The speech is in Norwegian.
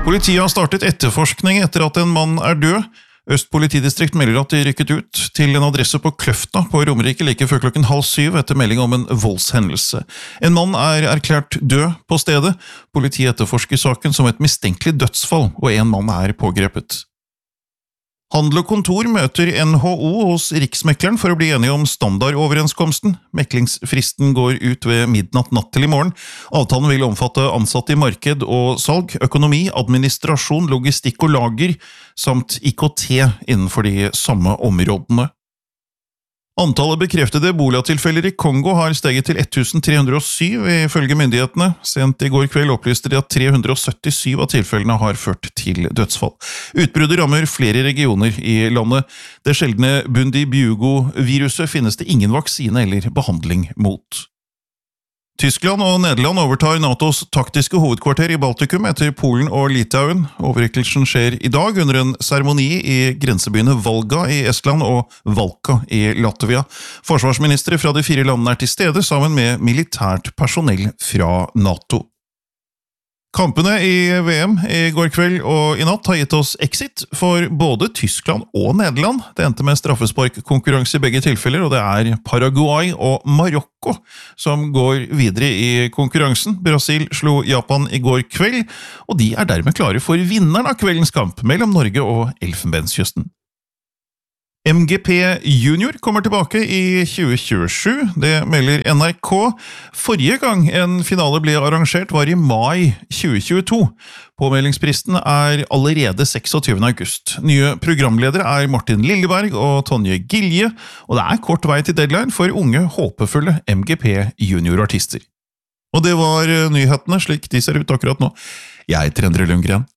Politiet har startet etterforskning etter at en mann er død. Øst politidistrikt melder at de rykket ut til en adresse på Kløfta på Romerike like før 6:30 etter melding om en voldshendelse. En mann er erklært død på stedet. Politiet etterforsker saken som et mistenkelig dødsfall, og en mann er pågrepet. Handel og kontor møter NHO hos Riksmekleren for å bli enige om standardoverenskomsten. Meklingsfristen går ut ved midnatt natt til i morgen. Avtalen vil omfatte ansatte i marked og salg, økonomi, administrasjon, logistikk og lager, samt IKT innenfor de samme områdene. Antallet bekreftede ebola-tilfeller i Kongo har steget til 1307 ifølge myndighetene. Sent i går kveld opplyste de at 377 av tilfellene har ført til dødsfall. Utbruddet rammer flere regioner i landet. Det sjeldne Bundibugyo-viruset finnes det ingen vaksine eller behandling mot. Tyskland og Nederland overtar NATOs taktiske hovedkvarter i Baltikum etter Polen og Litauen. Overrekkelsen skjer i dag under en seremoni i grensebyene Valga i Estland og Valka i Latvia. Forsvarsministre fra de 4 landene er til stede sammen med militært personell fra NATO. Kampene i VM i går kveld og i natt har gitt oss exit for både Tyskland og Nederland. Det endte med straffesparkkonkurranse i begge tilfeller, og det er Paraguay og Marokko som går videre i konkurransen. Brasil slo Japan i går kveld, og de er dermed klare for vinneren av kveldens kamp mellom Norge og Elfenbenskysten. MGP Junior kommer tilbake i 2027, det melder NRK. Forrige gang en finale ble arrangert var i mai 2022. Påmeldingspristen er allerede 26. august. Nye programledere er Martin Lilleberg og Tonje Gilje, og det er kort vei til deadline for unge, håpefulle MGP Junior-artister. Og det var nyhetene slik de ser ut akkurat nå. Jeg heter Endre Lundgren.